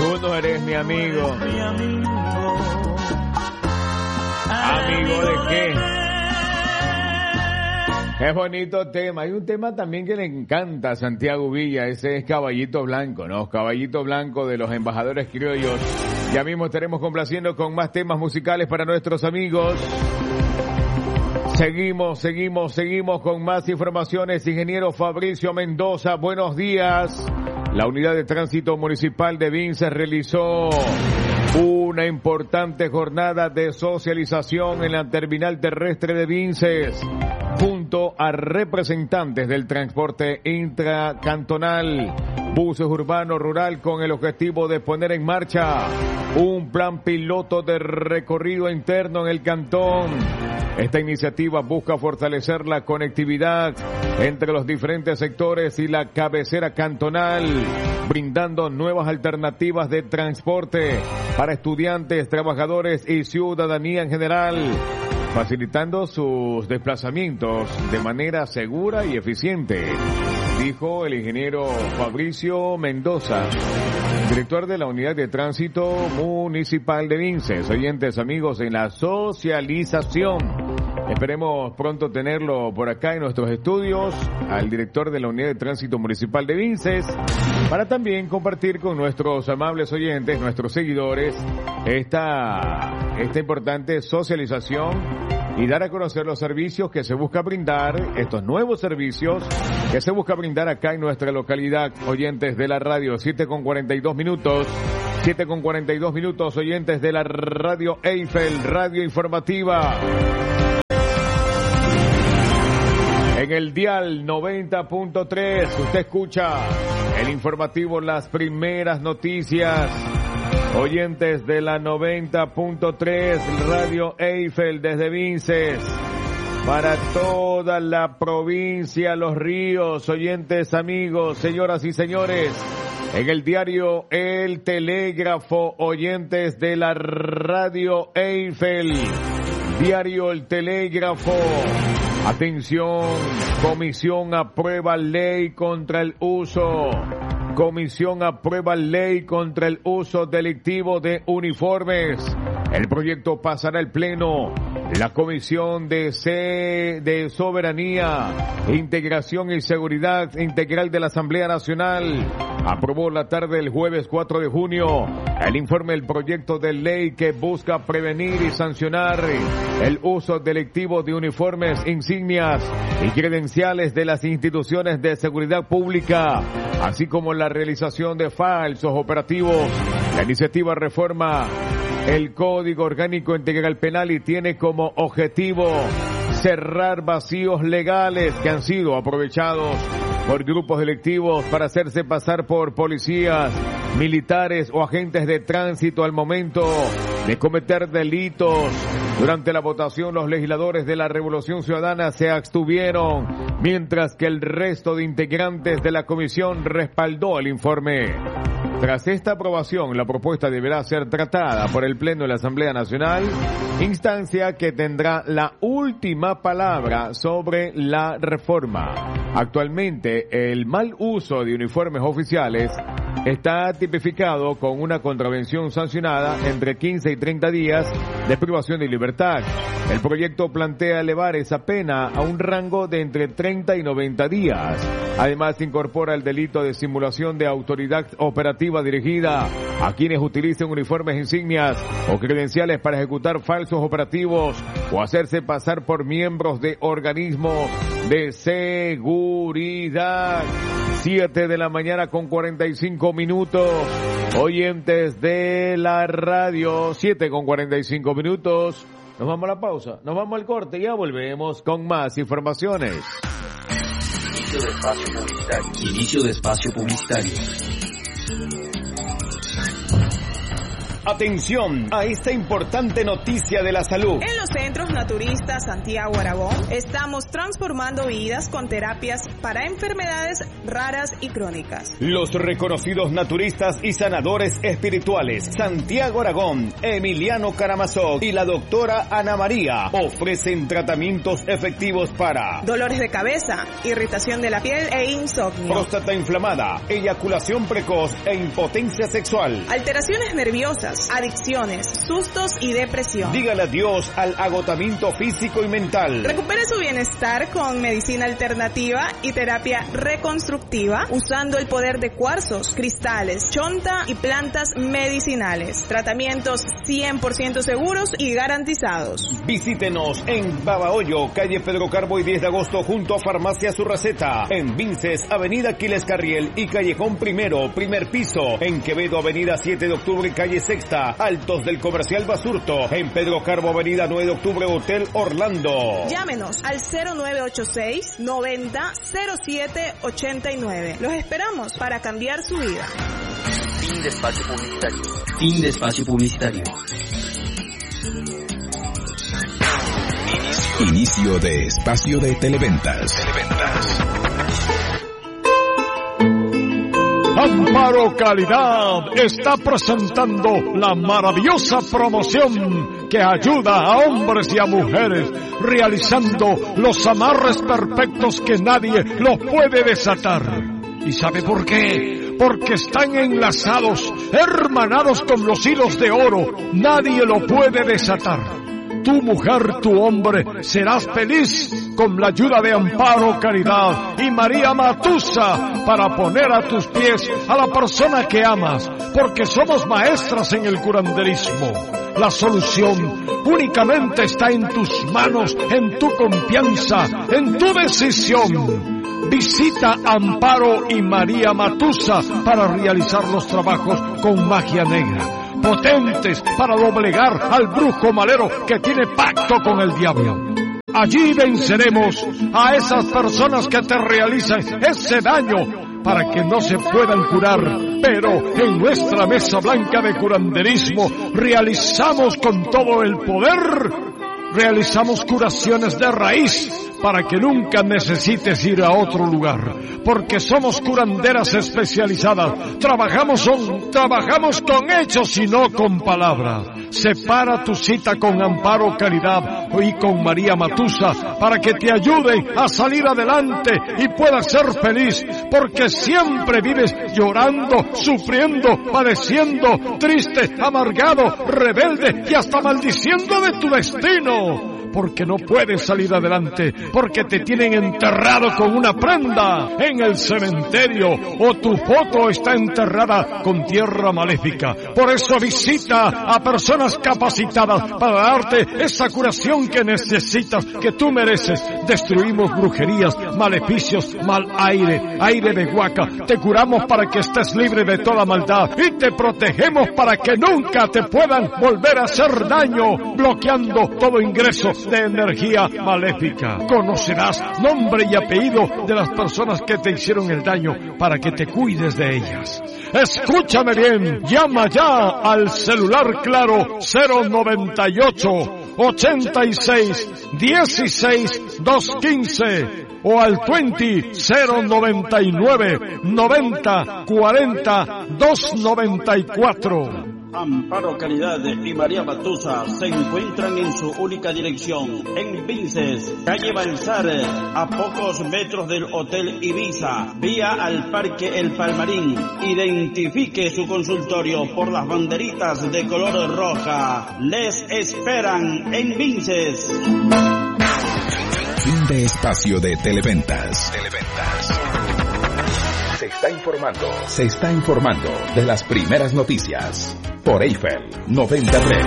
Tú no eres mi amigo. ¿Amigo de qué? Qué bonito tema. Hay un tema también que le encanta a Santiago Villa. Ese es Caballito Blanco, ¿no? Caballito Blanco de los embajadores criollos. Ya mismo estaremos complaciendo con más temas musicales para nuestros amigos. Seguimos con más informaciones. Ingeniero Fabricio Mendoza, buenos días. La Unidad de Tránsito Municipal de Vinces realizó una importante jornada de socialización en la terminal terrestre de Vinces, junto a representantes del transporte intracantonal, buses urbano rural, con el objetivo de poner en marcha un plan piloto de recorrido interno en el cantón. Esta iniciativa busca fortalecer la conectividad entre los diferentes sectores y la cabecera cantonal, brindando nuevas alternativas de transporte para estudiantes, trabajadores y ciudadanía en general, facilitando sus desplazamientos de manera segura y eficiente, dijo el ingeniero Fabricio Mendoza, director de la Unidad de Tránsito Municipal de Vinces. Oyentes, amigos, en la socialización. Esperemos pronto tenerlo por acá en nuestros estudios, al director de la Unidad de Tránsito Municipal de Vinces, para también compartir con nuestros amables oyentes, nuestros seguidores, esta importante socialización y dar a conocer los servicios que se busca brindar, estos nuevos servicios que se busca brindar acá en nuestra localidad. Oyentes de la radio, 7:42 minutos. 7:42 minutos, oyentes de la radio Eiffel, radio informativa. En el dial 90.3, usted escucha el informativo, las primeras noticias. Oyentes de la 90.3, radio Eiffel desde Vinces, para toda la provincia, Los Ríos. Oyentes, amigos, señoras y señores, en el diario El Telégrafo, oyentes de la radio Eiffel, diario El Telégrafo. Atención, comisión aprueba ley contra el uso. Comisión aprueba ley contra el uso delictivo de uniformes. El proyecto pasará al Pleno. La Comisión de Soberanía, Integración y Seguridad Integral de la Asamblea Nacional aprobó la tarde del jueves 4 de junio el informe del proyecto de ley que busca prevenir y sancionar el uso delictivo de uniformes, insignias y credenciales de las instituciones de seguridad pública, así como la realización de falsos operativos. La iniciativa reforma el Código Orgánico Integral Penal y tiene como objetivo cerrar vacíos legales que han sido aprovechados por grupos delictivos para hacerse pasar por policías, militares o agentes de tránsito al momento de cometer delitos. Durante la votación, los legisladores de la Revolución Ciudadana se abstuvieron, mientras que el resto de integrantes de la comisión respaldó el informe. Tras esta aprobación, la propuesta deberá ser tratada por el Pleno de la Asamblea Nacional, instancia que tendrá la última palabra sobre la reforma. Actualmente, el mal uso de uniformes oficiales está tipificado con una contravención sancionada entre 15 y 30 días de privación de libertad. El proyecto plantea elevar esa pena a un rango de entre 30 y 90 días. Además, incorpora el delito de simulación de autoridad operativa dirigida a quienes utilicen uniformes, insignias o credenciales para ejecutar falsos operativos o hacerse pasar por miembros de organismos de seguridad. 7 de la mañana con 45 minutos. Oyentes de la radio, 7 con 45 minutos. Nos vamos a la pausa, nos vamos al corte y ya volvemos con más informaciones. Inicio de espacio publicitario. Inicio de espacio publicitario. Atención a esta importante noticia de la salud. En los centros naturistas Santiago Aragón estamos transformando vidas con terapias para enfermedades raras y crónicas. Los reconocidos naturistas y sanadores espirituales Santiago Aragón, Emiliano Karamazov y la doctora Ana María ofrecen tratamientos efectivos para dolores de cabeza, irritación de la piel e insomnio, próstata inflamada, eyaculación precoz e impotencia sexual, alteraciones nerviosas, adicciones, sustos y depresión. Dígale adiós al agotamiento físico y mental. Recupere su bienestar con medicina alternativa y terapia reconstructiva usando el poder de cuarzos, cristales, chonta y plantas medicinales. Tratamientos 100% seguros y garantizados. Visítenos en Babahoyo, calle Pedro Carbo y 10 de agosto junto a Farmacia Su Receta. En Vinces, avenida Aquiles Carriel y Callejón Primero, primer piso. En Quevedo, avenida 7 de octubre, calle Sexta, Altos del Comercial Basurto. En Pedro Carbo, avenida 9 de octubre, Hotel Orlando. Llámenos al 0986 90 07 89. Los esperamos para cambiar su vida. Fin de espacio publicitario. Fin de espacio publicitario. Inicio de espacio de Televentas. Amparo Calidad está presentando la maravillosa promoción que ayuda a hombres y a mujeres realizando los amarres perfectos que nadie los puede desatar. ¿Y sabe por qué? Porque están enlazados, hermanados con los hilos de oro. Nadie lo puede desatar. Tu mujer, tu hombre, serás feliz con la ayuda de Amparo Caridad y María Matusa para poner a tus pies a la persona que amas, porque somos maestras en el curanderismo. La solución únicamente está en tus manos, en tu confianza, en tu decisión. Visita Amparo y María Matusa para realizar los trabajos con magia negra, potentes para doblegar al brujo malero que tiene pacto con el diablo. Allí venceremos a esas personas que te realizan ese daño para que no se puedan curar. Pero en nuestra mesa blanca de curanderismo realizamos con todo el poder, realizamos curaciones de raíz para que nunca necesites ir a otro lugar, porque somos curanderas especializadas. Trabajamos con hechos y no con palabras. Separa tu cita con Amparo Caridad y con María Matusa para que te ayuden a salir adelante y puedas ser feliz, porque siempre vives llorando, sufriendo, padeciendo, triste, amargado, rebelde y hasta maldiciendo de tu destino. Porque no puedes salir adelante, porque te tienen enterrado con una prenda en el cementerio o tu foto está enterrada con tierra maléfica. Por eso visita a personas capacitadas para darte esa curación que necesitas, que tú mereces. Destruimos brujerías, maleficios, mal aire, aire de huaca. Te curamos para que estés libre de toda maldad y te protegemos para que nunca te puedan volver a hacer daño, bloqueando todo ingreso de energía maléfica. Conocerás nombre y apellido de las personas que te hicieron el daño para que te cuides de ellas. Escúchame bien, llama ya al celular claro 098 86 16 215 o al 099 90 40 294. Amparo Caridad y María Matusa se encuentran en su única dirección, en Vinces, calle Balsar, a pocos metros del Hotel Ibiza, vía al Parque El Palmarín. Identifique su consultorio por las banderitas de color roja. Les esperan en Vinces. Fin de espacio de Televentas. Se está informando de las primeras noticias por Eiffel 93.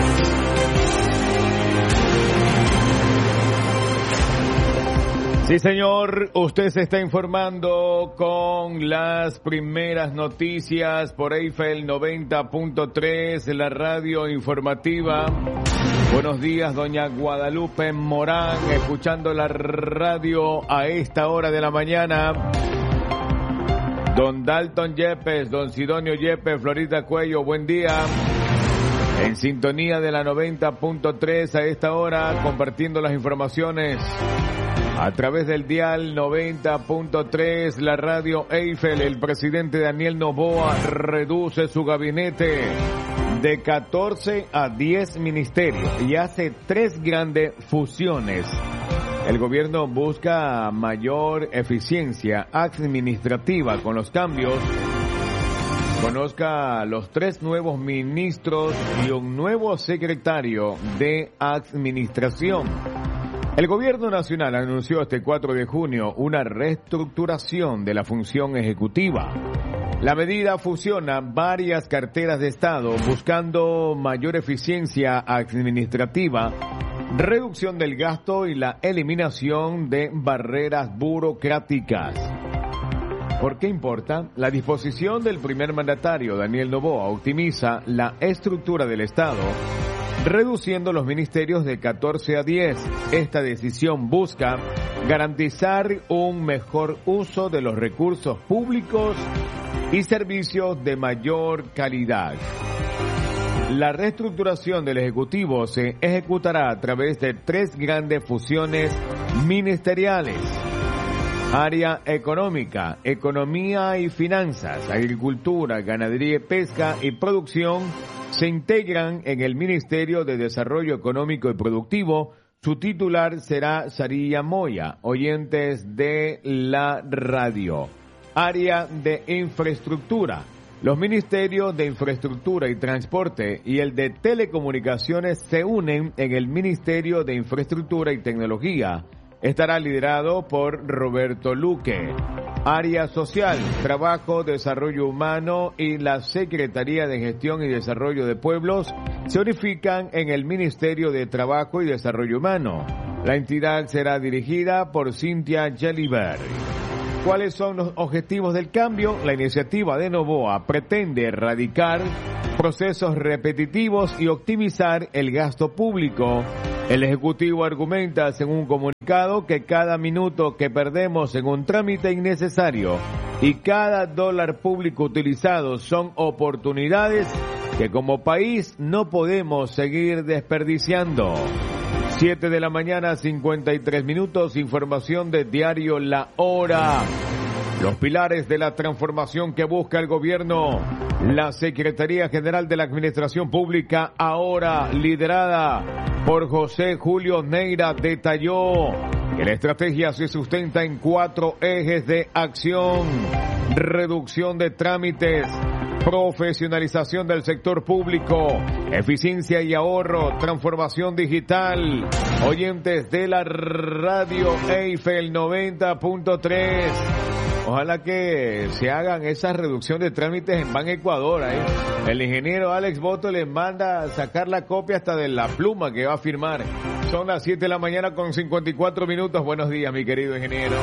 Sí, señor, usted se está informando con las primeras noticias por Eiffel 90.3, la radio informativa. Buenos días, doña Guadalupe Morán, escuchando la radio a esta hora de la mañana. Don Dalton Yepes, don Sidonio Yepes, Florida Cuello, buen día. En sintonía de la 90.3 a esta hora, compartiendo las informaciones a través del dial 90.3, la radio Eiffel. El presidente Daniel Noboa reduce su gabinete de 14 a 10 ministerios y hace 3 grandes fusiones. El gobierno busca mayor eficiencia administrativa con los cambios. Conozca los 3 nuevos ministros y un nuevo secretario de administración. El gobierno nacional anunció este 4 de junio una reestructuración de la función ejecutiva. La medida fusiona varias carteras de Estado buscando mayor eficiencia administrativa, reducción del gasto y la eliminación de barreras burocráticas. ¿Por qué importa? La disposición del primer mandatario, Daniel Noboa, optimiza la estructura del Estado, reduciendo los ministerios de 14 a 10. Esta decisión busca garantizar un mejor uso de los recursos públicos y servicios de mayor calidad. La reestructuración del Ejecutivo se ejecutará a través de 3 grandes fusiones ministeriales. Área económica, economía y finanzas, agricultura, ganadería y pesca y producción se integran en el Ministerio de Desarrollo Económico y Productivo. Su titular será Sarilla Moya, oyentes de la radio. Área de infraestructura. Los ministerios de Infraestructura y Transporte y el de Telecomunicaciones se unen en el Ministerio de Infraestructura y Tecnología. Estará liderado por Roberto Luque. Área social, trabajo, desarrollo humano y la Secretaría de Gestión y Desarrollo de Pueblos se unifican en el Ministerio de Trabajo y Desarrollo Humano. La entidad será dirigida por Cynthia Gelliber. ¿Cuáles son los objetivos del cambio? La iniciativa de Noboa pretende erradicar procesos repetitivos y optimizar el gasto público. El Ejecutivo argumenta, según un comunicado, que cada minuto que perdemos en un trámite innecesario y cada dólar público utilizado son oportunidades que como país no podemos seguir desperdiciando. 7 de la mañana, 53 minutos, información de diario La Hora. Los pilares de la transformación que busca el gobierno. La Secretaría General de la Administración Pública, ahora liderada por José Julio Neira, detalló que la estrategia se sustenta en 4 ejes de acción: reducción de trámites, profesionalización del sector público, eficiencia y ahorro, transformación digital. Oyentes de la radio Eiffel 90.3. Ojalá que se hagan esa reducción de trámites en Ban Ecuador. El ingeniero Alex Boto les manda a sacar la copia hasta de la pluma que va a firmar. Son las 7 de la mañana con 54 minutos. Buenos días, mi querido ingeniero.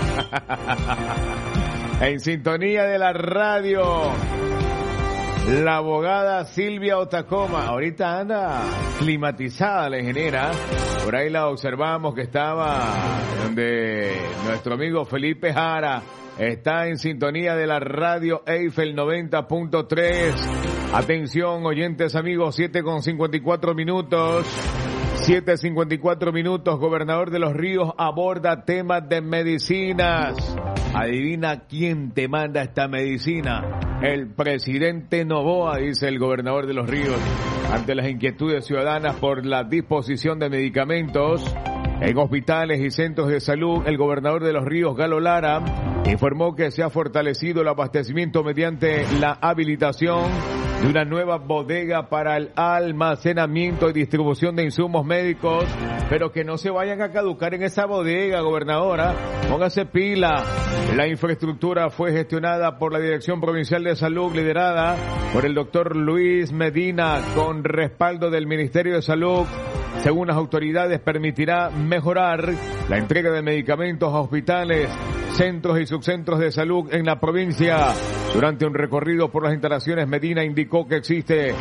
En sintonía de la radio, la abogada Silvia Otacoma. Ahorita anda climatizada la ingeniera. Por ahí la observamos que estaba donde nuestro amigo Felipe Jara está en sintonía de la radio Eiffel 90.3. Atención, oyentes amigos, 7:54 minutos. 7:54 minutos. Gobernador de Los Ríos aborda temas de medicinas. Adivina quién te manda esta medicina. El presidente Noboa, dice el gobernador de Los Ríos, ante las inquietudes ciudadanas por la disposición de medicamentos en hospitales y centros de salud. El gobernador de Los Ríos, Galo Lara, informó que se ha fortalecido el abastecimiento mediante la habilitación de una nueva bodega para el almacenamiento y distribución de insumos médicos, pero que no se vayan a caducar en esa bodega, gobernadora. Póngase pila. La infraestructura fue gestionada por la Dirección Provincial de Salud, liderada por el doctor Luis Medina, con respaldo del Ministerio de Salud. Según las autoridades, permitirá mejorar la entrega de medicamentos a hospitales, centros y subcentros de salud en la provincia. Durante un recorrido por las instalaciones, Medina indicó que existe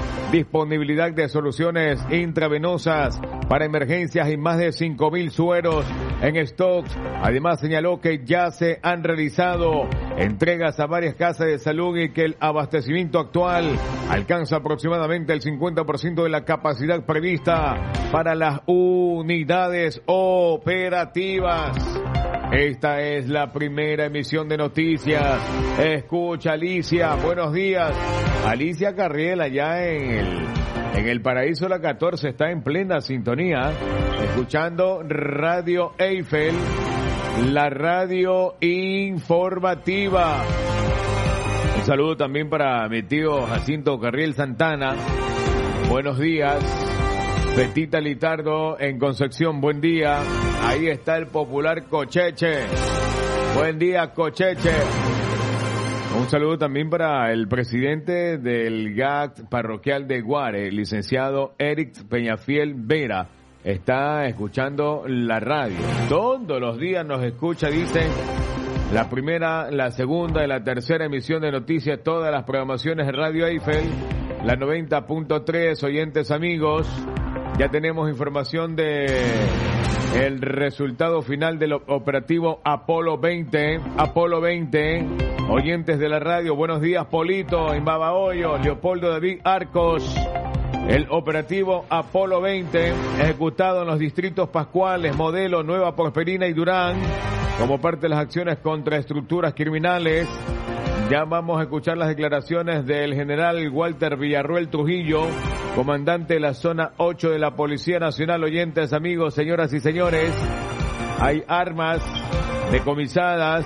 disponibilidad de soluciones intravenosas para emergencias y más de 5.000 sueros en stock. Además señaló que ya se han realizado entregas a varias casas de salud y que el abastecimiento actual alcanza aproximadamente el 50% de la capacidad prevista para las unidades operativas. Esta es la primera emisión de noticias. Escucha, Alicia, buenos días. Alicia Carriel, allá en el Paraíso La 14, está en plena sintonía, escuchando Radio Eiffel, la radio informativa. Un saludo también para mi tío Jacinto Carriel Santana. Buenos días. Betita Litardo en Concepción, buen día. Ahí está el popular Cocheche. Buen día, Cocheche. Un saludo también para el presidente del GAC parroquial de Guare, licenciado Eric Peñafiel Vera. Está escuchando la radio. Todos los días nos escucha, dicen, la primera, la segunda y la tercera emisión de noticias, todas las programaciones de Radio Eiffel, la 90.3, oyentes amigos. Ya tenemos información de el resultado final del operativo Apolo 20. Apolo 20, oyentes de la radio, buenos días, Polito, en Babahoyo, Leopoldo David Arcos. El operativo Apolo 20, ejecutado en los distritos Pascuales, Modelo, Nueva Prosperina y Durán, como parte de las acciones contra estructuras criminales. Ya vamos a escuchar las declaraciones del general Walter Villarruel Trujillo, comandante de la zona 8 de la Policía Nacional. Oyentes, amigos, señoras y señores, hay armas decomisadas,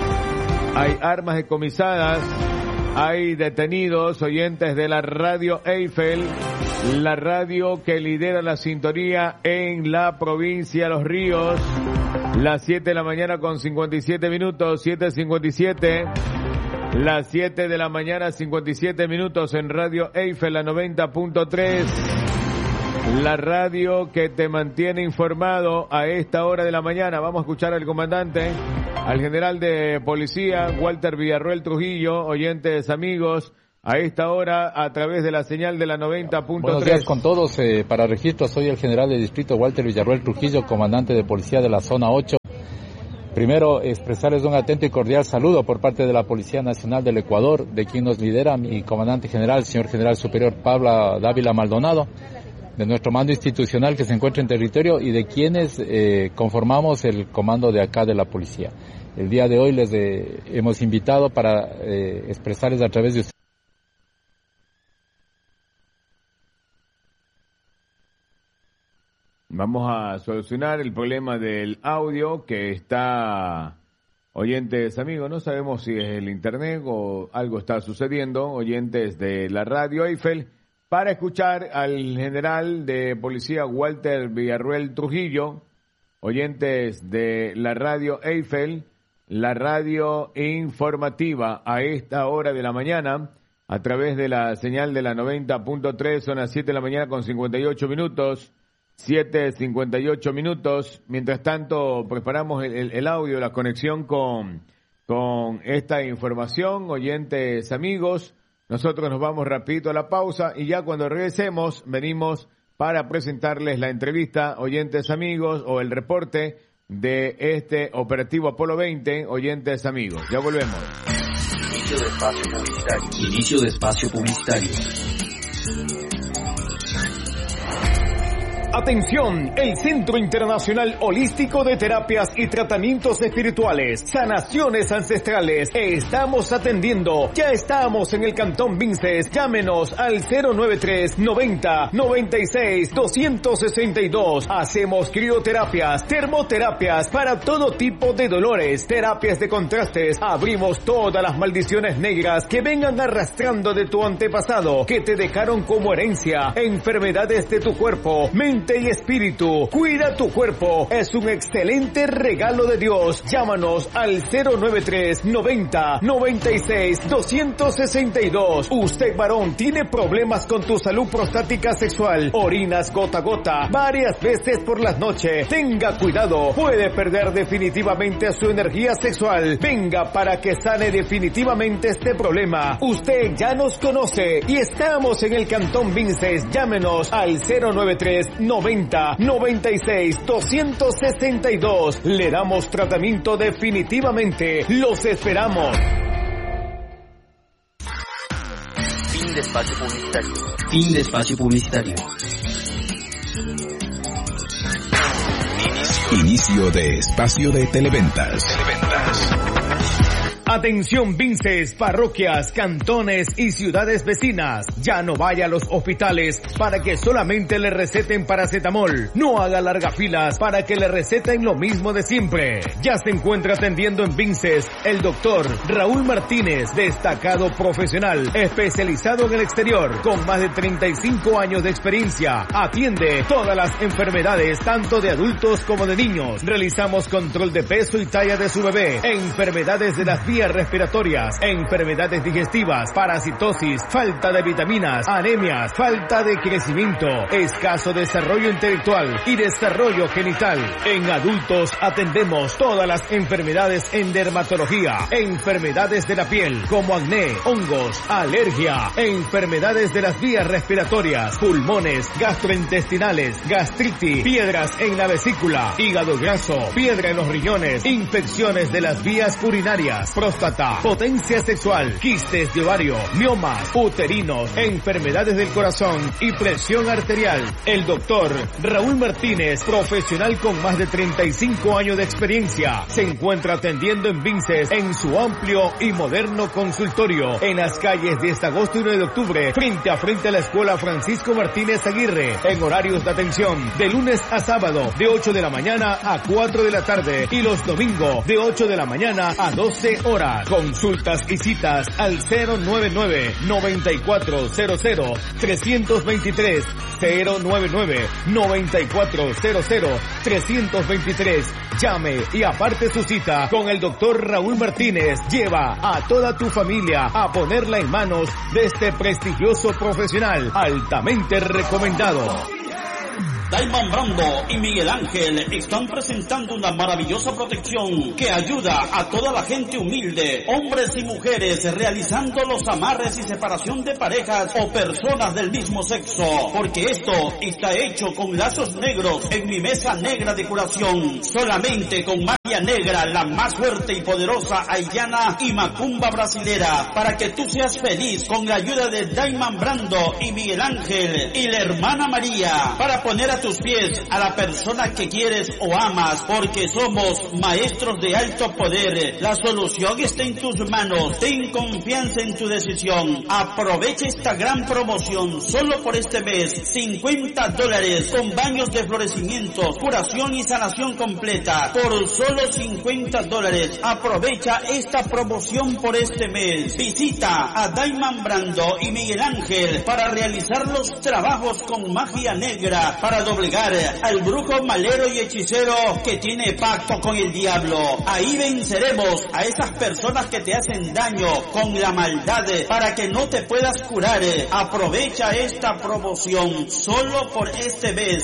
hay detenidos, oyentes de la Radio Eiffel, la radio que lidera la sintonía en la provincia de Los Ríos. Las 7 de la mañana con 57 minutos, 7:57. Las 7 de la mañana, 57 minutos en Radio Eiffel, la 90.3. La radio que te mantiene informado a esta hora de la mañana. Vamos a escuchar al comandante, al general de policía, Walter Villarruel Trujillo, oyentes amigos, a esta hora a través de la señal de la 90.3. Buenos días con todos. Para registro, soy el general de distrito Walter Villarruel Trujillo, comandante de policía de la zona 8. Primero, expresarles un atento y cordial saludo por parte de la Policía Nacional del Ecuador, de quien nos lidera mi comandante general, señor general superior Pablo Dávila Maldonado, de nuestro mando institucional que se encuentra en territorio y de quienes conformamos el comando de acá de la policía. El día de hoy les hemos invitado para expresarles a través de ustedes. Vamos a solucionar el problema del audio que está, oyentes amigos, no sabemos si es el internet o algo está sucediendo, oyentes de la Radio Eiffel, para escuchar al general de policía Walter Villarruel Trujillo, oyentes de la Radio Eiffel, la radio informativa a esta hora de la mañana, a través de la señal de la 90.3, son las 7 de la mañana con 58 minutos. 7:58 minutos. Mientras tanto, preparamos el audio, la conexión con esta información. Oyentes amigos, nosotros nos vamos rapidito a la pausa y ya cuando regresemos venimos para presentarles la entrevista, oyentes amigos, o el reporte de este operativo Apolo 20, oyentes amigos. Ya volvemos. Inicio de espacio publicitario. Inicio de espacio publicitario. Atención, el Centro Internacional Holístico de Terapias y Tratamientos Espirituales, Sanaciones Ancestrales. Estamos atendiendo. Ya estamos en el Cantón Vinces. Llámenos al 093 90 96 262. Hacemos crioterapias, termoterapias para todo tipo de dolores, terapias de contrastes. Abrimos todas las maldiciones negras que vengan arrastrando de tu antepasado, que te dejaron como herencia, enfermedades de tu cuerpo, mente y espíritu. Cuida tu cuerpo, es un excelente regalo de Dios. Llámanos al 093 90 96 262. Usted, varón, tiene problemas con tu salud prostática sexual, orinas gota a gota varias veces por las noches. Tenga cuidado, puede perder definitivamente su energía sexual. Venga para que sane definitivamente este problema. Usted ya nos conoce y estamos en el Cantón Vinces. Llámenos al 093 90 9096-262. Le damos tratamiento definitivamente. Los esperamos. Fin de espacio publicitario. Fin de espacio publicitario. Inicio de espacio de televentas. Atención Vinces, parroquias, cantones y ciudades vecinas. Ya no vaya a los hospitales para que solamente le receten paracetamol. No haga largas filas para que le receten lo mismo de siempre. Ya se encuentra atendiendo en Vinces el doctor Raúl Martínez, destacado profesional, especializado en el exterior, con más de 35 años de experiencia. Atiende todas las enfermedades, tanto de adultos como de niños. Realizamos control de peso y talla de su bebé, enfermedades de las vías respiratorias, enfermedades digestivas, parasitosis, falta de vitaminas, anemias, falta de crecimiento, escaso desarrollo intelectual y desarrollo genital. En adultos atendemos todas las enfermedades en dermatología, enfermedades de la piel como acné, hongos, alergia, enfermedades de las vías respiratorias, pulmones, gastrointestinales, gastritis, piedras en la vesícula, hígado graso, piedra en los riñones, infecciones de las vías urinarias, próstata, potencia sexual, quistes de ovario, miomas, uterinos, enfermedades del corazón y presión arterial. El doctor Raúl Martínez, profesional con más de 35 años de experiencia, se encuentra atendiendo en Vinces en su amplio y moderno consultorio en las calles 10 de agosto y 9 de octubre, frente a la Escuela Francisco Martínez Aguirre, en horarios de atención de lunes a sábado de 8 de la mañana a 4 de la tarde y los domingos de 8 de la mañana a 12 horas. Consultas y citas al 099-9400-323, 099-9400-323. Llame y aparte su cita con el doctor Raúl Martínez. Lleva a toda tu familia a ponerla en manos de este prestigioso profesional altamente recomendado. Diamond Brando y Miguel Ángel están presentando una maravillosa protección que ayuda a toda la gente humilde, hombres y mujeres, realizando los amarres y separación de parejas o personas del mismo sexo, porque esto está hecho con lazos negros en mi mesa negra de curación, solamente con magia negra, la más fuerte y poderosa haitiana y macumba brasilera, para que tú seas feliz con la ayuda de Diamond Brando y Miguel Ángel y la hermana María, para poner a tus pies a la persona que quieres o amas, porque somos maestros de alto poder. La solución está en tus manos. Ten confianza en tu decisión. Aprovecha esta gran promoción solo por este mes. $50 con baños de florecimiento, curación y sanación completa por solo $50. Aprovecha esta promoción por este mes. Visita a Diamond Brando y Miguel Ángel para realizar los trabajos con magia negra, para doblegar al brujo, malero y hechicero que tiene pacto con el diablo. Ahí venceremos a esas personas que te hacen daño con la maldad, para que no te puedas curar. Aprovecha esta promoción solo por este mes.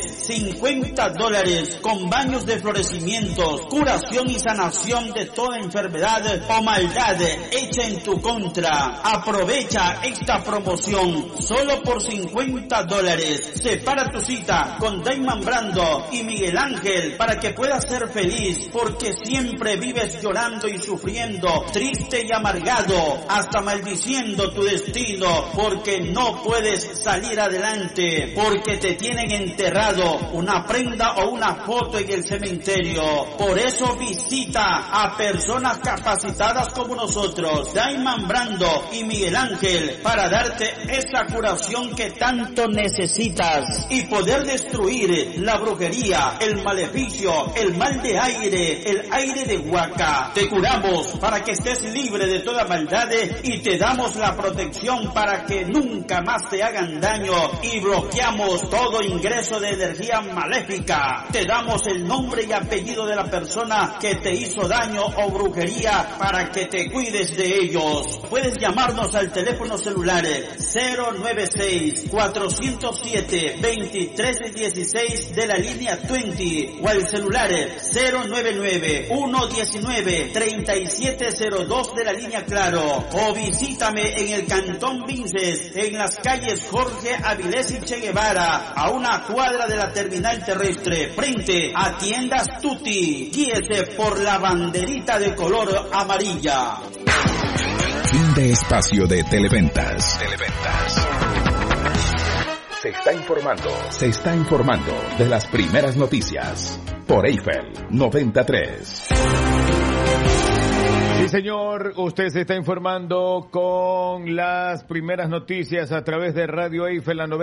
$50 con baños de florecimientos, curación y sanación de toda enfermedad o maldad hecha en tu contra. Aprovecha esta promoción solo por $50. Separa tu cita con Diamond Brando y Miguel Ángel para que puedas ser feliz, porque siempre vives llorando y sufriendo, triste y amargado, hasta maldiciendo tu destino, porque no puedes salir adelante, porque te tienen enterrado una prenda o una foto en el cementerio. Por eso visita a personas capacitadas como nosotros, Diamond Brando y Miguel Ángel, para darte esa curación que tanto necesitas y poder destruir la brujería, el maleficio, el mal de aire, el aire de Huaca. Te curamos para que estés libre de toda maldad y te damos la protección para que nunca más te hagan daño, y bloqueamos todo ingreso de energía maléfica. Te damos el nombre y apellido de la persona persona que te hizo daño o brujería para que te cuides de ellos. Puedes llamarnos al teléfono celular 096-407-2316 de la línea 20 o al celular 099-119-3702 de la línea Claro, o visítame en el Cantón Vinces, en las calles Jorge Avilés y Che Guevara, a una cuadra de la terminal terrestre, frente a Tiendas Tutti. Guíese por la banderita de color amarilla. Fin de espacio de Televentas. Se está informando de las primeras noticias por Eiffel 93. Sí, señor, usted se está informando con las primeras noticias a través de Radio Eiffel, la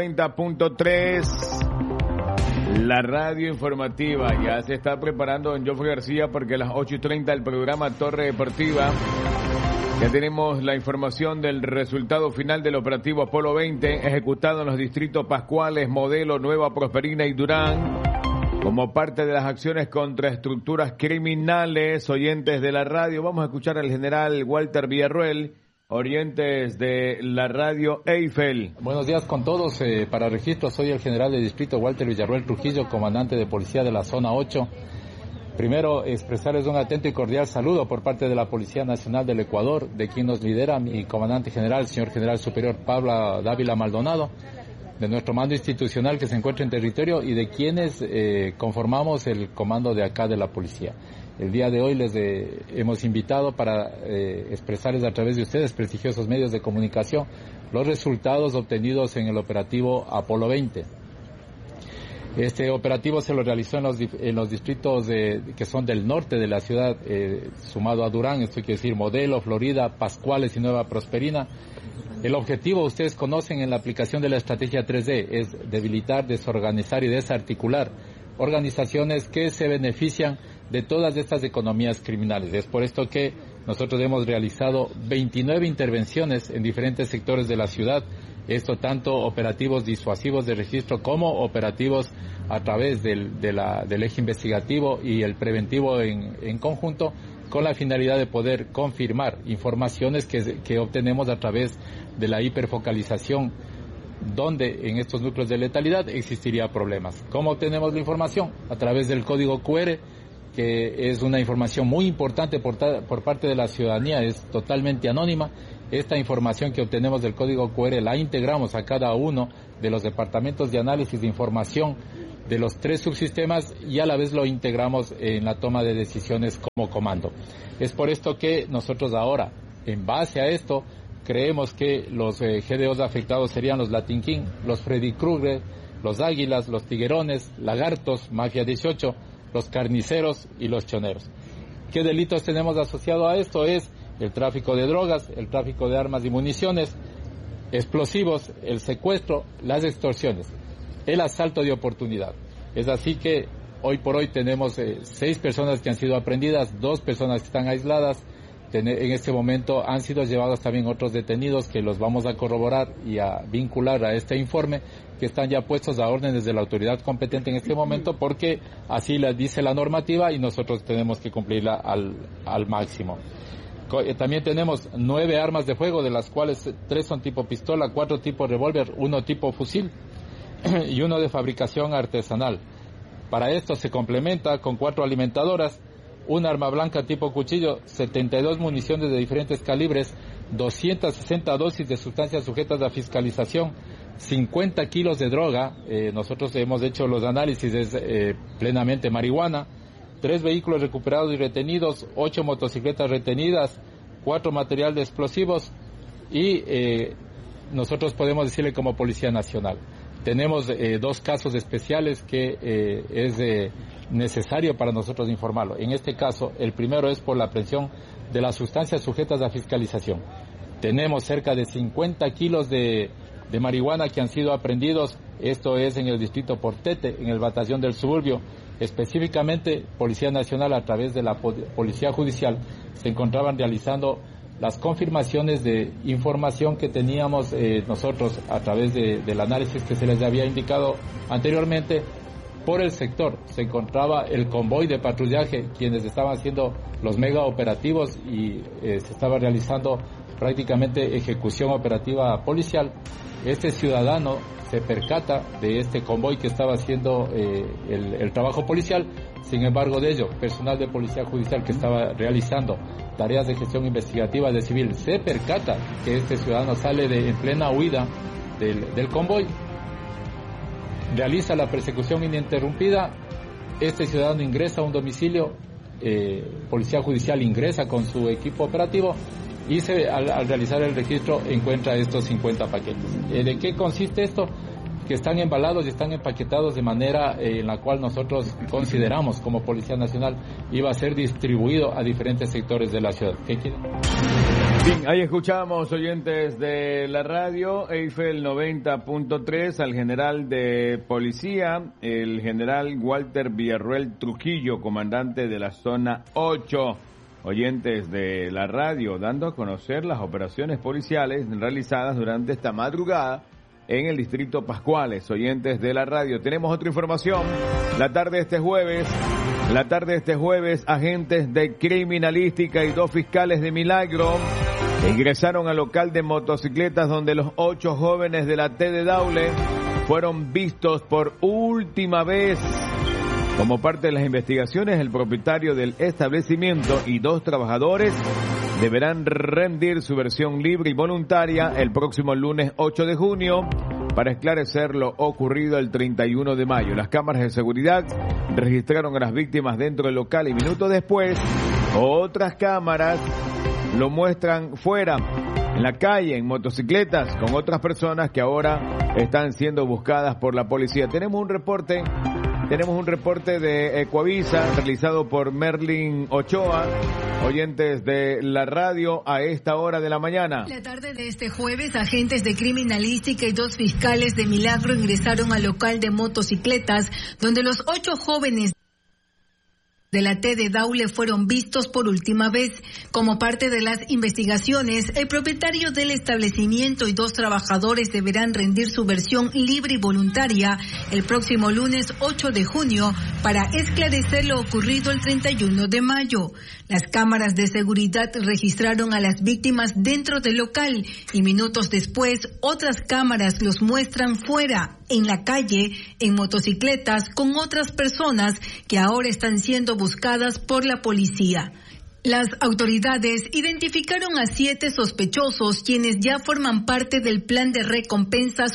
90.3. La radio informativa ya se está preparando don Joffrey García porque a las 8:30 el programa Torre Deportiva. Ya tenemos la información del resultado final del operativo Apolo 20 ejecutado en los distritos Pascuales, Modelo, Nueva Prosperina y Durán como parte de las acciones contra estructuras criminales. Oyentes de la radio, vamos a escuchar al general Walter Villarroel, oyentes de la radio Eiffel. Buenos días con todos. Para registro, soy el general de distrito Walter Villarroel Trujillo, comandante de policía de la zona 8. Primero, expresarles un atento y cordial saludo por parte de la Policía Nacional del Ecuador, de quien nos lidera mi comandante general, señor general superior Pablo Dávila Maldonado, de nuestro mando institucional que se encuentra en territorio y de quienes conformamos el comando de acá de la policía. El día de hoy les hemos invitado para expresarles a través de ustedes, prestigiosos medios de comunicación, los resultados obtenidos en el operativo Apolo 20. Este operativo se lo realizó en los distritos que son del norte de la ciudad, sumado a Durán, esto quiere decir Modelo, Florida, Pascuales y Nueva Prosperina. El objetivo, ustedes conocen en la aplicación de la estrategia 3D, es debilitar, desorganizar y desarticular organizaciones que se benefician de todas estas economías criminales. Es por esto que nosotros hemos realizado 29 intervenciones en diferentes sectores de la ciudad, esto tanto operativos disuasivos de registro como operativos a través del eje investigativo y el preventivo en conjunto, con la finalidad de poder confirmar informaciones que obtenemos a través de la hiperfocalización, donde en estos núcleos de letalidad existiría problemas. ¿Cómo obtenemos la información? A través del código QR, que es una información muy importante por parte de la ciudadanía, es totalmente anónima. Esta información que obtenemos del código QR la integramos a cada uno de los departamentos de análisis de información de los 3 subsistemas y a la vez lo integramos en la toma de decisiones como comando. Es por esto que nosotros ahora, en base a esto, creemos que los GDOs afectados serían los Latin King, los Freddy Krueger, los Águilas, los Tiguerones, Lagartos, Mafia 18, los Carniceros y los Choneros. ¿Qué delitos tenemos asociado a esto? Es el tráfico de drogas, el tráfico de armas y municiones, explosivos, el secuestro, las extorsiones, el asalto de oportunidad. Es así que hoy por hoy tenemos 6 personas que han sido aprehendidas, 2 personas que están aisladas. En este momento han sido llevados también otros detenidos que los vamos a corroborar y a vincular a este informe, que están ya puestos a órdenes de la autoridad competente en este momento, porque así la dice la normativa y nosotros tenemos que cumplirla al máximo. También tenemos 9 armas de fuego, de las cuales 3 son tipo pistola, 4 tipo revólver, 1 tipo fusil y 1 de fabricación artesanal. Para esto se complementa con 4 alimentadoras, un arma blanca tipo cuchillo, 72 municiones de diferentes calibres, 260 dosis de sustancias sujetas a fiscalización, 50 kilos de droga, nosotros hemos hecho los análisis, es plenamente marihuana, 3 vehículos recuperados y retenidos, 8 motocicletas retenidas, 4 material de explosivos y nosotros podemos decirle como Policía Nacional. Tenemos 2 casos especiales que es necesario para nosotros informarlo. En este caso, el primero es por la aprehensión de las sustancias sujetas a fiscalización. Tenemos cerca de 50 kilos de marihuana que han sido aprehendidos. Esto es en el distrito Portete, en el batallón del Suburbio. Específicamente, Policía Nacional, a través de la Policía Judicial, se encontraban realizando las confirmaciones de información que teníamos nosotros a través del análisis que se les había indicado anteriormente, por el sector se encontraba el convoy de patrullaje, quienes estaban haciendo los mega operativos y se estaba realizando prácticamente ejecución operativa policial. Este ciudadano se percata de este convoy que estaba haciendo el trabajo policial. Sin embargo de ello, personal de policía judicial que estaba realizando tareas de gestión investigativa de civil se percata que este ciudadano sale en plena huida del convoy, realiza la persecución ininterrumpida. Este ciudadano ingresa a un domicilio, policía judicial ingresa con su equipo operativo y al realizar el registro encuentra estos 50 paquetes. ¿De qué consiste esto? Que están embalados y están empaquetados de manera en la cual nosotros consideramos como Policía Nacional iba a ser distribuido a diferentes sectores de la ciudad. ¿Qué quieren? Bien, ahí escuchamos, oyentes de la radio, Eiffel 90.3, al general de policía, el general Walter Villarroel Trujillo, comandante de la zona 8. Oyentes de la radio, dando a conocer las operaciones policiales realizadas durante esta madrugada en el distrito Pascuales. Oyentes de la radio, tenemos otra información. La tarde de este jueves, agentes de criminalística y 2 fiscales de Milagro ingresaron al local de motocicletas donde los 8 jóvenes de la T de Daule fueron vistos por última vez. Como parte de las investigaciones, el propietario del establecimiento y 2 trabajadores deberán rendir su versión libre y voluntaria el próximo lunes 8 de junio para esclarecer lo ocurrido el 31 de mayo. Las cámaras de seguridad registraron a las víctimas dentro del local y minutos después otras cámaras lo muestran fuera, en la calle, en motocicletas, con otras personas que ahora están siendo buscadas por la policía. Tenemos un reporte de Coavisa realizado por Merlin Ochoa. Oyentes de la radio, a esta hora de la mañana. La tarde de este jueves, agentes de criminalística y 2 fiscales de Milagro ingresaron al local de motocicletas donde los 8 jóvenes de la T de Daule fueron vistos por última vez. Como parte de las investigaciones, el propietario del establecimiento y 2 trabajadores deberán rendir su versión libre y voluntaria el próximo lunes 8 de junio para esclarecer lo ocurrido el 31 de mayo. Las cámaras de seguridad registraron a las víctimas dentro del local y minutos después otras cámaras los muestran fuera, en la calle, en motocicletas, con otras personas que ahora están siendo buscadas por la policía. Las autoridades identificaron a 7 sospechosos, quienes ya forman parte del plan de recompensas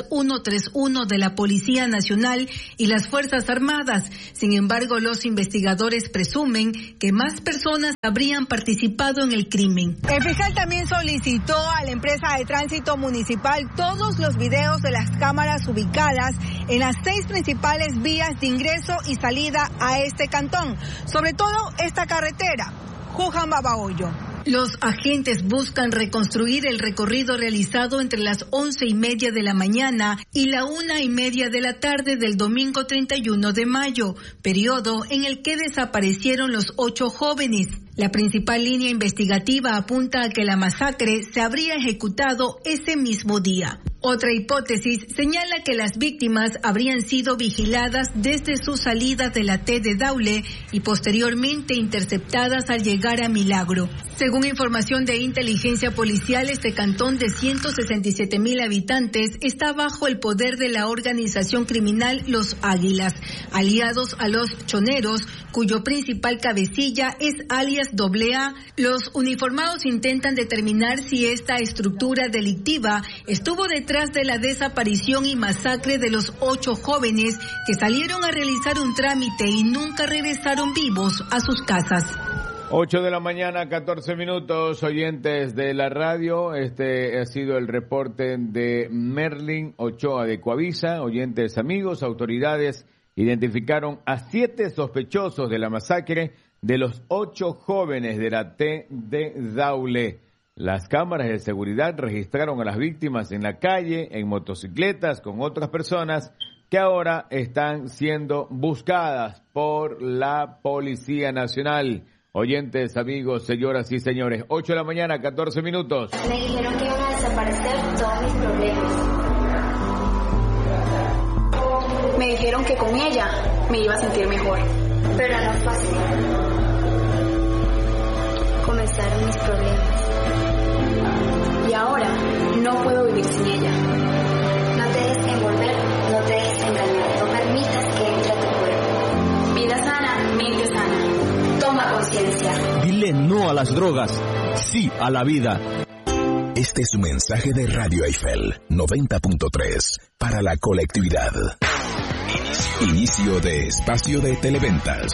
131 de la Policía Nacional y las Fuerzas Armadas. Sin embargo, los investigadores presumen que más personas habrían participado en el crimen. El fiscal también solicitó a la empresa de tránsito municipal todos los videos de las cámaras ubicadas en las 6 principales vías de ingreso y salida a este cantón, sobre todo esta carretera, Juján-Babahoyo. Los agentes buscan reconstruir el recorrido realizado entre las 11:30 de la mañana y la 1:30 de la tarde del domingo 31 de mayo, periodo en el que desaparecieron los 8 jóvenes. La principal línea investigativa apunta a que la masacre se habría ejecutado ese mismo día. Otra hipótesis señala que las víctimas habrían sido vigiladas desde su salida de la T de Daule y posteriormente interceptadas al llegar a Milagro. Según información de inteligencia policial, este cantón de 167,000 habitantes está bajo el poder de la organización criminal Los Águilas, aliados a los choneros, cuyo principal cabecilla es alias AA. Los uniformados intentan determinar si esta estructura delictiva estuvo detrás de la desaparición y masacre de los 8 jóvenes que salieron a realizar un trámite y nunca regresaron vivos a sus casas. 8 de la mañana, 14 minutos, oyentes de la radio. Este ha sido el reporte de Merlin Ochoa de Coavisa. Oyentes amigos, autoridades identificaron a 7 sospechosos de la masacre de los 8 jóvenes de la T de Daule. Las cámaras de seguridad registraron a las víctimas en la calle, en motocicletas, con otras personas que ahora están siendo buscadas por la Policía Nacional. Oyentes, amigos, señoras y señores, 8 de la mañana, 14 minutos. Me dijeron que iban a desaparecer todos mis problemas. Me dijeron que con ella me iba a sentir mejor. Pero no fue así. Comenzaron mis problemas. Y ahora no puedo vivir sin ella. No te dejes envolver, no te dejes engañar. No permitas que entre a tu cuerpo. Vida sana, mente sana. Toma conciencia. Dile no a las drogas, sí a la vida. Este es un mensaje de Radio Eiffel 90.3 para la colectividad. Inicio de espacio de televentas.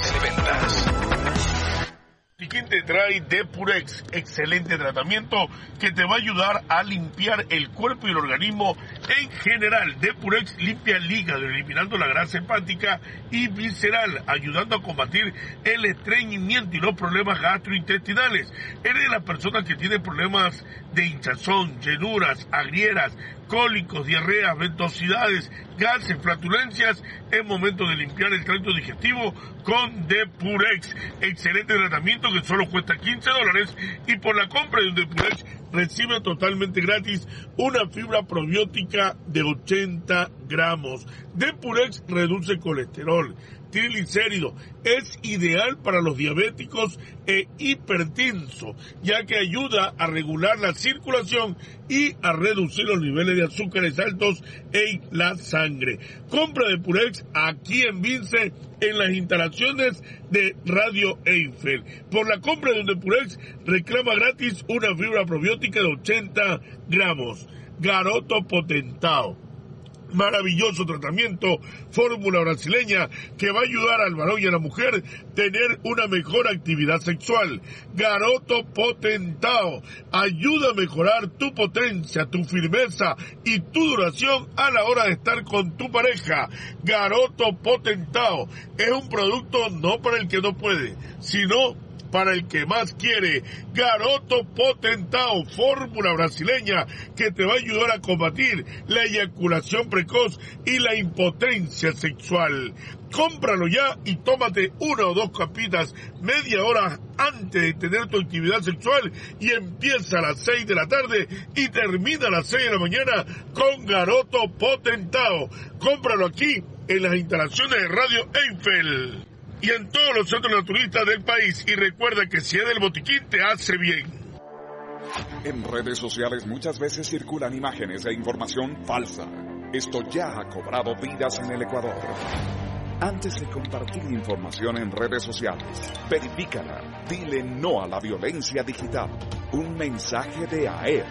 ¿Y quién te trae Depurex? Excelente tratamiento que te va a ayudar a limpiar el cuerpo y el organismo en general. Depurex limpia el hígado, eliminando la grasa hepática y visceral, ayudando a combatir el estreñimiento y los problemas gastrointestinales. Eres de las personas que tienen problemas de hinchazón, llenuras, agrieras, cólicos, diarreas, ventosidades, gases, flatulencias. Es momento de limpiar el tracto digestivo con Depurex. Excelente tratamiento que solo cuesta $15 y por la compra de un Depurex recibe totalmente gratis una fibra probiótica de 80 gramos. Depurex reduce colesterol, triglicéridos, es ideal para los diabéticos e hipertensos, ya que ayuda a regular la circulación y a reducir los niveles de azúcares altos en la sangre. Compra Depurex aquí en Vince, en las instalaciones de Radio Eiffel. Por la compra de un Depurex, reclama gratis una fibra probiótica de 80 gramos. Garoto Potentao. Maravilloso tratamiento, fórmula brasileña que va a ayudar al varón y a la mujer tener una mejor actividad sexual. Garoto Potentao ayuda a mejorar tu potencia, tu firmeza y tu duración a la hora de estar con tu pareja. Garoto Potentao es un producto no para el que no puede, sino para el que más quiere. Garoto Potentao, fórmula brasileña que te va a ayudar a combatir la eyaculación precoz y la impotencia sexual. Cómpralo ya y tómate 1 o 2 capitas media hora antes de tener tu actividad sexual y empieza a las 6 de la tarde y termina a las 6 de la mañana con Garoto Potentao. Cómpralo aquí en las instalaciones de Radio Eiffel y en todos los centros naturistas del país. Y recuerda que si es del botiquín, te hace bien. En redes sociales muchas veces circulan imágenes e información falsa. Esto ya ha cobrado vidas en el Ecuador. Antes de compartir información en redes sociales, verifícala. Dile no a la violencia digital. Un mensaje de AER.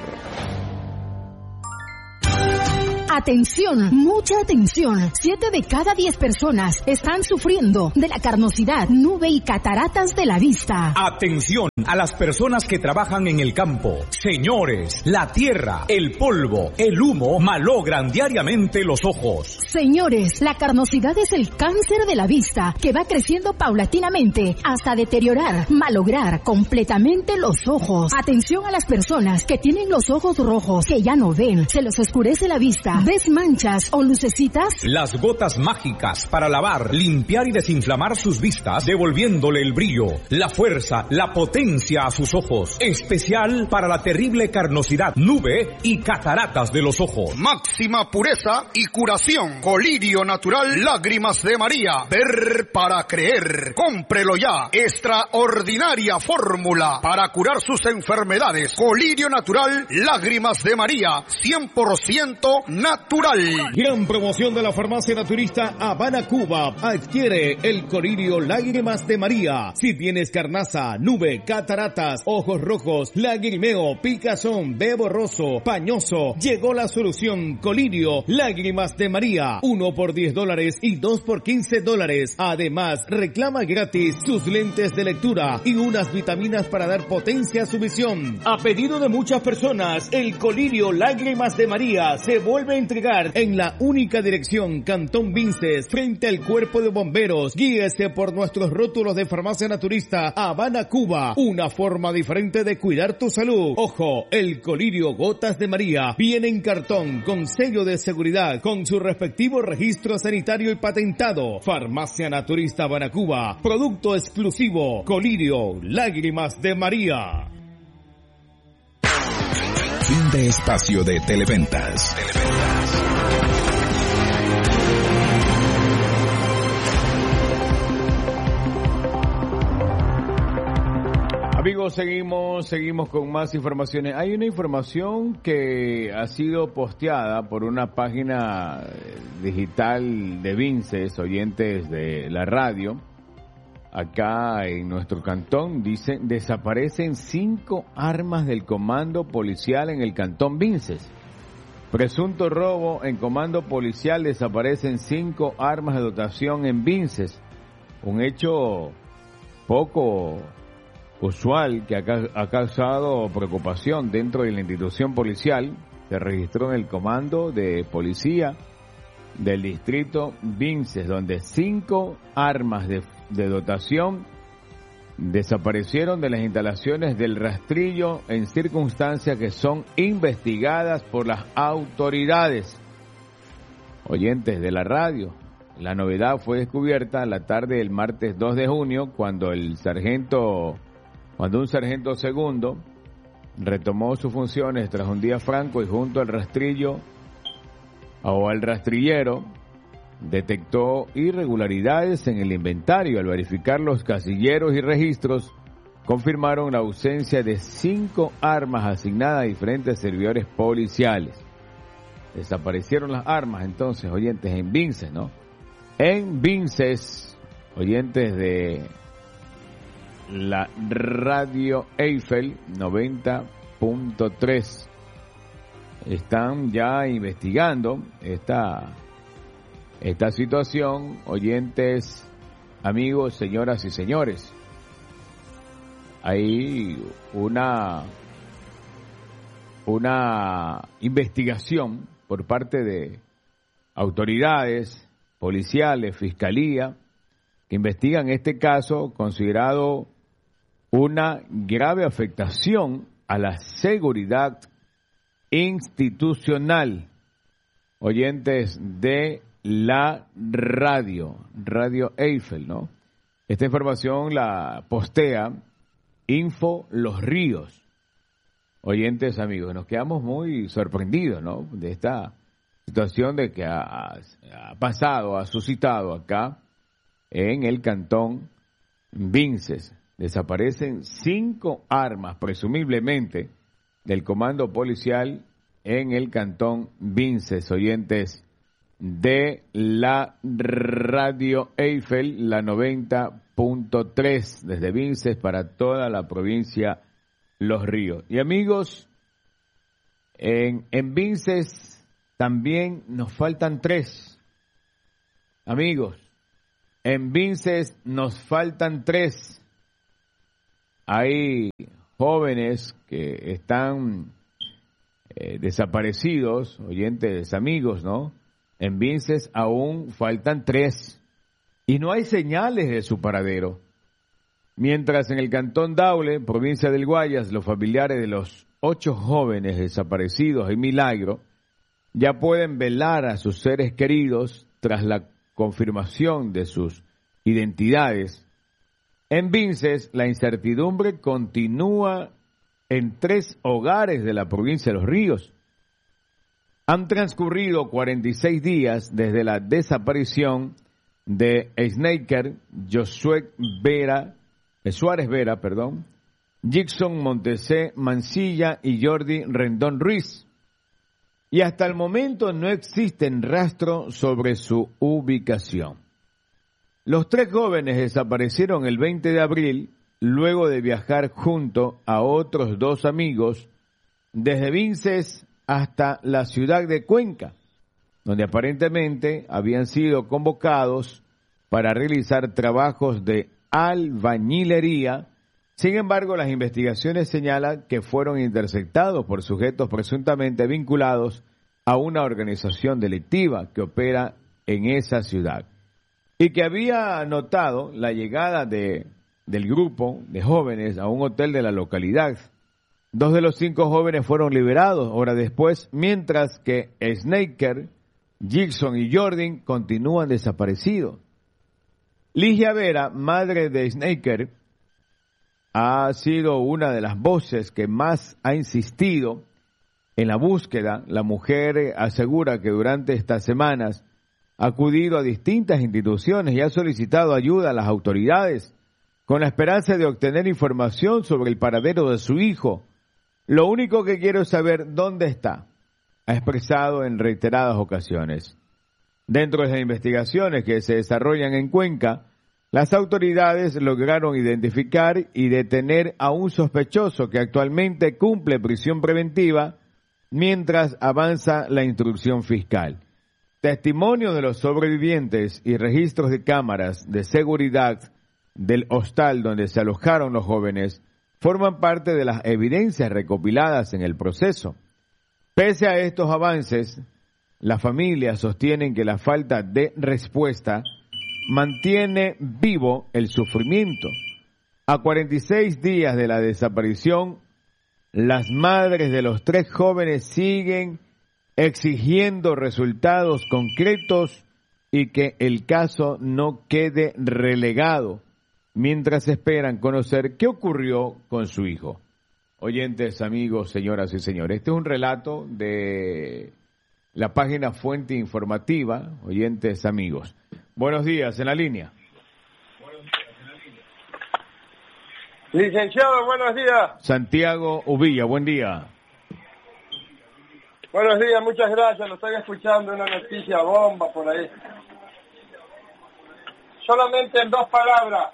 Atención, mucha atención. 7 de cada 10 personas están sufriendo de la carnosidad, nube y cataratas de la vista. Atención a las personas que trabajan en el campo. Señores, la tierra, el polvo, el humo malogran diariamente los ojos. Señores, la carnosidad es el cáncer de la vista que va creciendo paulatinamente hasta deteriorar, malograr completamente los ojos. Atención a las personas que tienen los ojos rojos, que ya no ven, se les oscurece la vista. ¿Ves manchas o lucecitas? Las gotas mágicas para lavar, limpiar y desinflamar sus vistas, devolviéndole el brillo, la fuerza, la potencia a sus ojos. Especial para la terrible carnosidad, nube y cataratas de los ojos. Máxima pureza y curación. Colirio natural, lágrimas de María. Ver para creer. Cómprelo ya. Extraordinaria fórmula para curar sus enfermedades. Colirio natural, lágrimas de María. 100% natural. Gran promoción de la farmacia naturista Habana, Cuba. Adquiere el colirio Lágrimas de María. Si tienes carnaza, nube, cataratas, ojos rojos, lagrimeo, picazón, ve borroso, pañoso, llegó la solución. Colirio Lágrimas de María. 1 por $10 y 2 por $15. Además, reclama gratis sus lentes de lectura y unas vitaminas para dar potencia a su visión. A pedido de muchas personas, el colirio Lágrimas de María se vuelve a entregar en la única dirección Cantón Vinces, frente al Cuerpo de Bomberos. Guíese por nuestros rótulos de farmacia naturista Habana, Cuba. Una forma diferente de cuidar tu salud. Ojo, el colirio Gotas de María viene en cartón con sello de seguridad, con su respectivo registro sanitario y patentado. Farmacia naturista Habana, Cuba. Producto exclusivo. Colirio Lágrimas de María. Fin de espacio de televentas. seguimos con más informaciones. Hay una información que ha sido posteada por una página digital de Vinces, oyentes de la radio, acá en nuestro cantón. Dice, desaparecen 5 armas del comando policial en el cantón Vinces. Presunto robo en comando policial, desaparecen 5 armas de dotación en Vinces. Un hecho poco usual que ha causado preocupación dentro de la institución policial. Se registró en el comando de policía del distrito Vinces, donde 5 armas de dotación desaparecieron de las instalaciones del rastrillo en circunstancias que son investigadas por las autoridades. Oyentes de la radio, la novedad fue descubierta la tarde del martes 2 de junio cuando un sargento segundo retomó sus funciones tras un día franco y junto al rastrillo o al rastrillero detectó irregularidades en el inventario. Al verificar los casilleros y registros, confirmaron la ausencia de 5 armas asignadas a diferentes servidores policiales. Desaparecieron las armas, entonces, oyentes, en Vinces, ¿no? En Vinces, oyentes de la radio Eiffel 90.3, están ya investigando esta situación, oyentes, amigos, señoras y señores. Hay una investigación por parte de autoridades policiales, fiscalía, que investigan este caso considerado una grave afectación a la seguridad institucional. Oyentes de la radio Eiffel, ¿no? Esta información la postea Info Los Ríos. Oyentes, amigos, nos quedamos muy sorprendidos, ¿no? De esta situación de que ha suscitado acá en el cantón Vinces. Desaparecen 5 armas, presumiblemente, del comando policial en el cantón Vinces, oyentes de la radio Eiffel, la 90.3, desde Vinces para toda la provincia Los Ríos. Y amigos, en Vinces también nos faltan 3. Amigos, en Vinces nos faltan 3. Hay jóvenes que están desaparecidos, oyentes, amigos, ¿no? En Vinces aún faltan 3 y no hay señales de su paradero. Mientras en el cantón Daule, provincia del Guayas, los familiares de los 8 jóvenes desaparecidos en Milagro ya pueden velar a sus seres queridos tras la confirmación de sus identidades. En Vinces, la incertidumbre continúa en 3 hogares de la provincia de Los Ríos. Han transcurrido 46 días desde la desaparición de Snaker Josué Suárez Vera, Jackson Montesé Mancilla y Jordi Rendón Ruiz. Y hasta el momento no existen rastros sobre su ubicación. Los 3 jóvenes desaparecieron el 20 de abril luego de viajar junto a otros 2 amigos desde Vinces hasta la ciudad de Cuenca, donde aparentemente habían sido convocados para realizar trabajos de albañilería. Sin embargo, las investigaciones señalan que fueron interceptados por sujetos presuntamente vinculados a una organización delictiva que opera en esa ciudad y que había notado la llegada del grupo de jóvenes a un hotel de la localidad. 2 de los 5 jóvenes fueron liberados horas después, mientras que Snaker, Jackson y Jordan continúan desaparecidos. Ligia Vera, madre de Snaker, ha sido una de las voces que más ha insistido en la búsqueda. La mujer asegura que durante estas semanas ha acudido a distintas instituciones y ha solicitado ayuda a las autoridades con la esperanza de obtener información sobre el paradero de su hijo. Lo único que quiero es saber dónde está, ha expresado en reiteradas ocasiones. Dentro de las investigaciones que se desarrollan en Cuenca, las autoridades lograron identificar y detener a un sospechoso que actualmente cumple prisión preventiva mientras avanza la instrucción fiscal. Testimonio de los sobrevivientes y registros de cámaras de seguridad del hostal donde se alojaron los jóvenes forman parte de las evidencias recopiladas en el proceso. Pese a estos avances, las familias sostienen que la falta de respuesta mantiene vivo el sufrimiento. A 46 días de la desaparición, las madres de los 3 jóvenes siguen exigiendo resultados concretos y que el caso no quede relegado, mientras esperan conocer qué ocurrió con su hijo. Oyentes, amigos, señoras y señores, este es un relato de la página Fuente Informativa. Oyentes, amigos. Buenos días, en la línea. Licenciado, buenos días. Santiago Uvilla, buen día. Buenos días, muchas gracias. Lo estoy escuchando, una noticia bomba por ahí. Solamente en 2 palabras.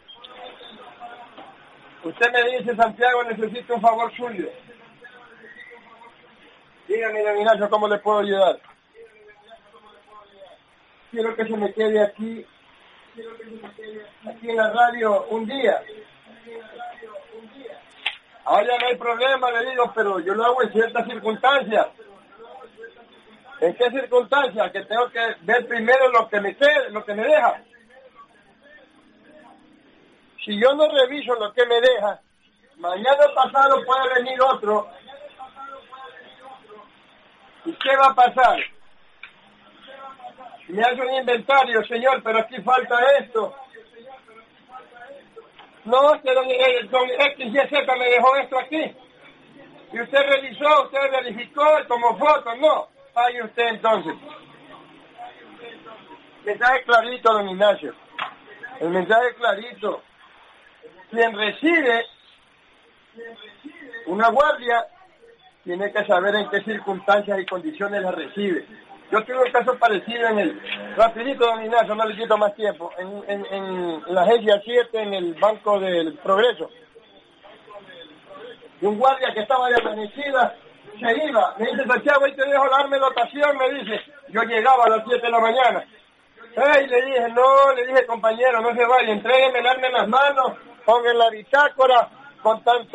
Usted me dice, Santiago, necesito un favor suyo. Dígame, don Ignacio, ¿cómo le puedo ayudar? Quiero que se me quede aquí en la radio un día. Ahora no hay problema, le digo, pero yo lo hago en ciertas circunstancias. ¿En qué circunstancias? Que tengo que ver primero lo que me quede, lo que me deja. Si yo no reviso lo que me deja, mañana pasado puede venir otro. ¿Y qué va a pasar? Me hace un inventario, señor, pero aquí falta esto. No, es que don X y Z me dejó esto aquí. Y usted revisó, usted verificó, tomó fotos, no. Vaya usted entonces. Mensaje clarito, don Ignacio. El mensaje clarito. Quien recibe una guardia tiene que saber en qué circunstancias y condiciones la recibe. Yo tuve un caso parecido rapidito, don Ignacio, no le quito más tiempo, en la agencia 7, en el Banco del Progreso. Y un guardia que estaba de amanecida se iba, me dice, Santiago, ahí te dejo darme lotación, me dice. Yo llegaba a las 7 de la mañana. Y le dije, compañero, no se vaya, entrégueme el arma en las manos, pongan la bitácora, con tanto